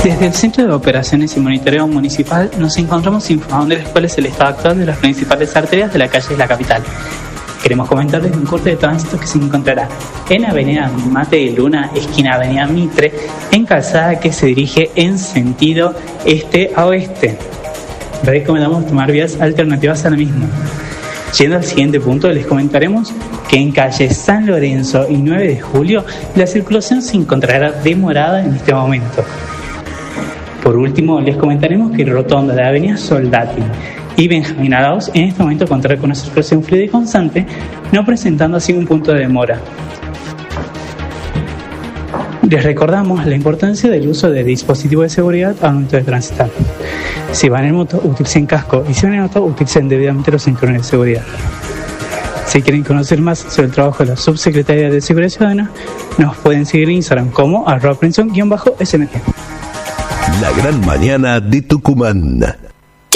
Desde el Centro de Operaciones y Monitoreo Municipal nos encontramos informándoles cuál es el estado actual de las principales arterias de la calle de la capital. Queremos comentarles un corte de tránsito que se encontrará en Avenida Mate de Luna, esquina Avenida Mitre, en calzada que se dirige en sentido este a oeste. Recomendamos tomar vías alternativas a la misma. Yendo al siguiente punto, les comentaremos que en calle San Lorenzo y 9 de Julio la circulación se encontrará demorada en este momento. Por último, les comentaremos que rotonda de Avenida Soldati y Benjamín Arauz en este momento contará con una circulación fluida y constante, no presentando así un punto de demora. Les recordamos la importancia del uso de dispositivos de seguridad al momento de transitar. Si van en moto, utilicen casco, y si van en auto, utilicen debidamente los cinturones de seguridad. Si quieren conocer más sobre el trabajo de la Subsecretaría de Seguridad Ciudadana, nos pueden seguir en Instagram como @prenson_smg. La gran mañana de Tucumán.